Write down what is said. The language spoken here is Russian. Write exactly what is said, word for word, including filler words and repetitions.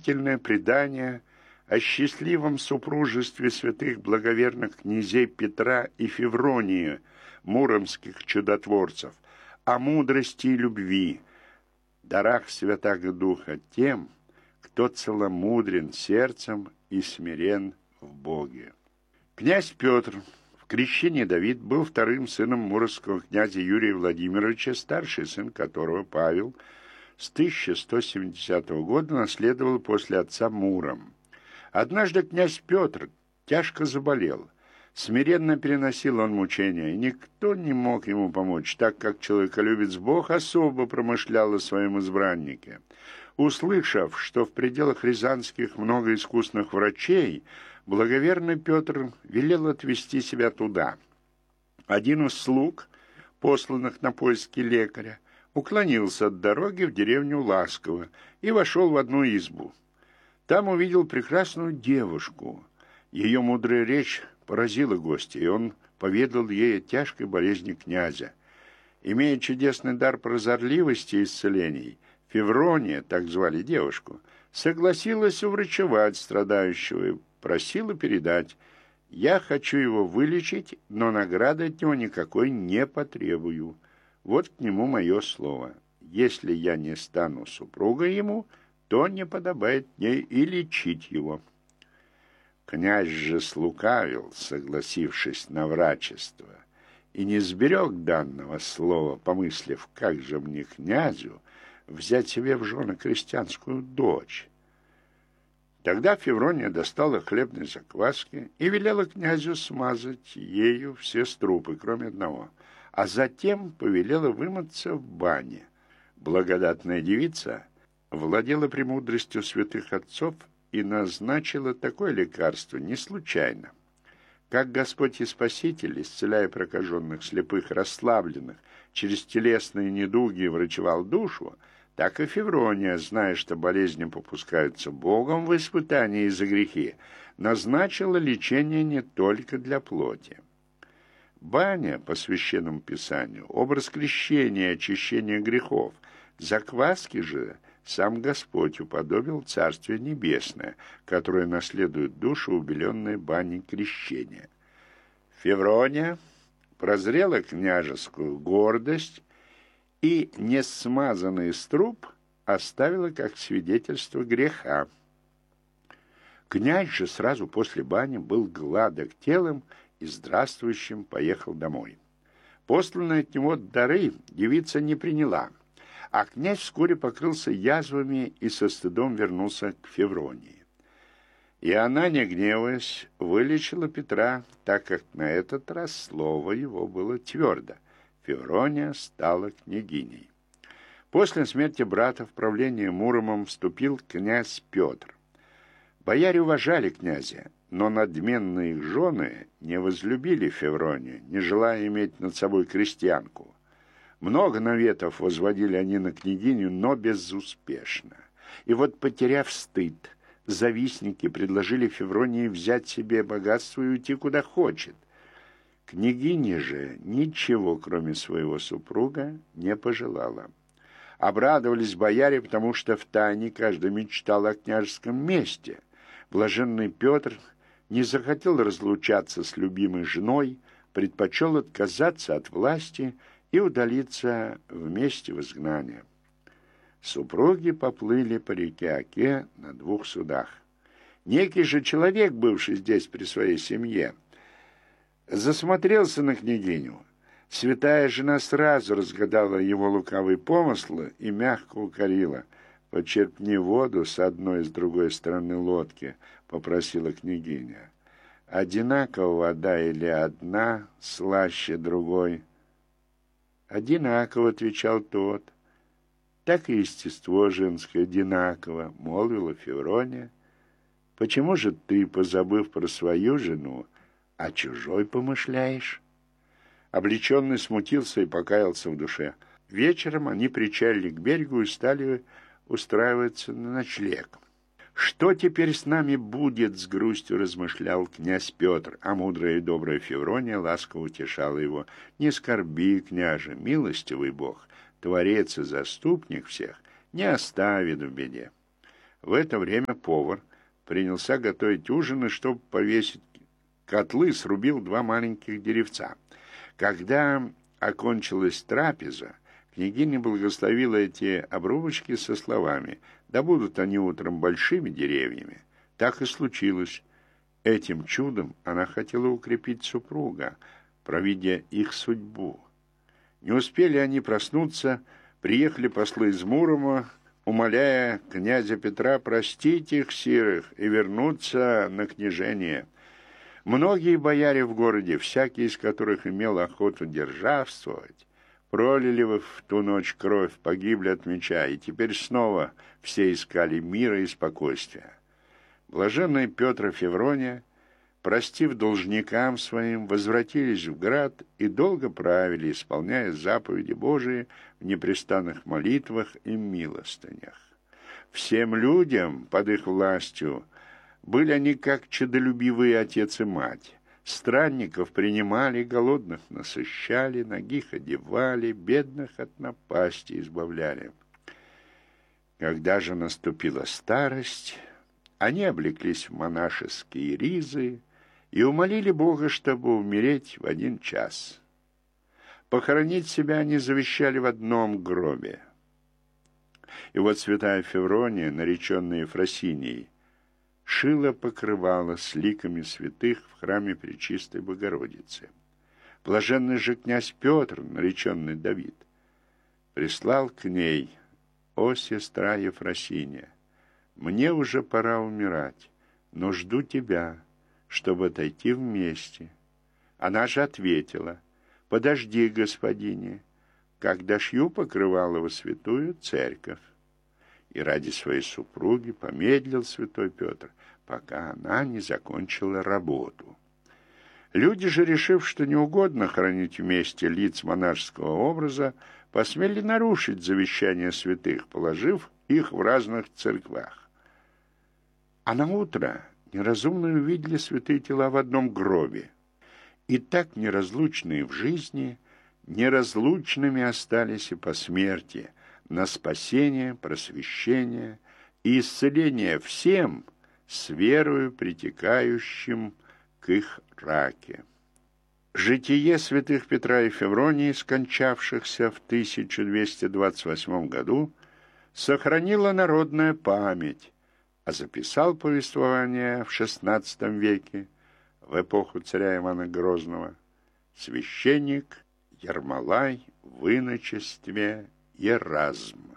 удивительное предание о счастливом супружестве святых благоверных князей Петра и Февронии, муромских чудотворцев, о мудрости и любви, дарах Святаго Духа тем, кто целомудрен сердцем и смирен в Боге. Князь Петр, в крещении Давид, был вторым сыном муромского князя Юрия Владимировича, старший сын которого, Павел, с тысяча сто семидесятого года наследовал после отца Муром. Однажды князь Петр тяжко заболел. Смиренно переносил он мучения, и никто не мог ему помочь, так как человеколюбец Бог особо промышлял о своем избраннике. Услышав, что в пределах рязанских много искусных врачей, благоверный Петр велел отвезти себя туда. Один из слуг, посланных на поиски лекаря, уклонился от дороги в деревню Ласково и вошел в одну избу. Там увидел прекрасную девушку. Ее мудрая речь поразила гостя, и он поведал ей о тяжкой болезни князя. Имея чудесный дар прозорливости и исцелений, Феврония, так звали девушку, согласилась уврачевать страдающего и просила передать: «Я хочу его вылечить, но награды от него никакой не потребую. Вот к нему мое слово. Если я не стану супругой ему, то не подобает мне и лечить его». Князь же слукавил, согласившись на врачество, и не сберег данного слова, помыслив, как же мне, князю, взять себе в жены крестьянскую дочь. Тогда Феврония достала хлебной закваски и велела князю смазать ею все струпы, кроме одного, а затем повелела вымыться в бане. Благодатная девица владела премудростью святых отцов и назначила такое лекарство не случайно. Как Господь и Спаситель, исцеляя прокаженных, слепых, расслабленных, через телесные недуги врачевал душу, так и Феврония, зная, что болезни попускаются Богом в испытании за грехи, назначила лечение не только для плоти. Баня, по Священному Писанию, образ крещения и очищения грехов. Закваски же сам Господь уподобил Царствие Небесное, которое наследует душу, убеленной баней крещения. Феврония прозрела княжескую гордость и несмазанный струп оставила как свидетельство греха. Князь же сразу после бани был гладок телом и здравствующим поехал домой. Посланные от него дары девица не приняла, а князь вскоре покрылся язвами и со стыдом вернулся к Февронии. И она, не гневаясь, вылечила Петра, так как на этот раз слово его было твердо. Феврония стала княгиней. После смерти брата в правление Муромом вступил князь Петр. Бояре уважали князя, но надменные их жены не возлюбили Февронию, не желая иметь над собой крестьянку. Много наветов возводили они на княгиню, но безуспешно. И вот, потеряв стыд, завистники предложили Февронии взять себе богатство и уйти куда хочет. Княгиня же ничего, кроме своего супруга, не пожелала. Обрадовались бояре, потому что втайне каждый мечтал о княжеском месте. Блаженный Петр не захотел разлучаться с любимой женой, предпочел отказаться от власти и удалиться вместе в изгнание. Супруги поплыли по реке Оке на двух судах. Некий же человек, бывший здесь при своей семье, засмотрелся на княгиню. Святая жена сразу разгадала его лукавый помысл и мягко укорила: «Почерпни воду с одной и с другой стороны лодки», — попросила княгиня. «Одинакова вода или одна слаще другой?» «Одинаково», — отвечал тот. «Так и естество женское одинаково», — молвила Феврония. «Почему же ты, позабыв про свою жену, о чужой помышляешь?» Облеченный смутился и покаялся в душе. Вечером они причалили к берегу и стали устраиваться на ночлег. «Что теперь с нами будет?» — с грустью размышлял князь Петр, а мудрая и добрая Феврония ласково утешала его. «Не скорби, княже, милостивый Бог, Творец и заступник всех, не оставит в беде. В это время повар принялся готовить ужин, и, чтобы повесить котлы, срубил два маленьких деревца. Когда окончилась трапеза, княгиня благословила эти обрубочки со словами: «Да будут они утром большими деревьями». Так и случилось. Этим чудом она хотела укрепить супруга, провидя их судьбу. Не успели они проснуться, приехали послы из Мурома, умоляя князя Петра простить их сирых и вернуться на княжение. Многие бояре в городе, всякий из которых имел охоту державствовать, пролили в ту ночь кровь, погибли от меча, и теперь снова все искали мира и спокойствия. Блаженный Петр и Феврония, простив должникам своим, возвратились в град и долго правили, исполняя заповеди Божии в непрестанных молитвах и милостынях. Всем людям под их властью были они как чадолюбивые отец и мать. Странников принимали, голодных насыщали, нагих одевали, бедных от напасти избавляли. Когда же наступила старость, они облеклись в монашеские ризы и умолили Бога, чтобы умереть в один час. Похоронить себя они завещали в одном гробе. И вот святая Феврония, нареченная Ефросиньей, шила покрывало с ликами святых в храме Пречистой Богородицы. Блаженный же князь Петр, нареченный Давид, прислал к ней: «О, сестра Ефросинья, мне уже пора умирать, но жду тебя, чтобы отойти вместе». Она же ответила: «Подожди, господине, когда шью покрывало во святую церковь». И ради своей супруги помедлил святой Петр, пока она не закончила работу. Люди же, решив, что не угодно хоронить вместе лиц монашеского образа, посмели нарушить завещание святых, положив их в разных церквах. А на утро неразумные увидели святые тела в одном гробе, и так неразлучные в жизни, неразлучными остались и по смерти, на спасение, просвещение и исцеление всем с верою, притекающим к их раке. Житие святых Петра и Февронии, скончавшихся в тысяча двести двадцать восьмом году, сохранила народная память, а записал повествование в шестнадцатом веке, в эпоху царя Ивана Грозного, священник Ермолай в иночестве Еразм.